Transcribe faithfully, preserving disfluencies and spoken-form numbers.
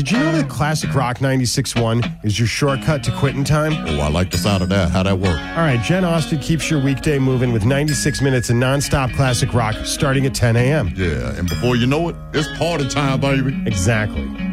Did you know that Classic Rock ninety-six point one is your shortcut to quitting time? Oh, I like the sound of that. How'd that work? All right, Jen Austen keeps your weekday moving with ninety-six minutes of nonstop classic rock starting at ten a.m. Yeah, and before you know it, it's party time, baby. Exactly.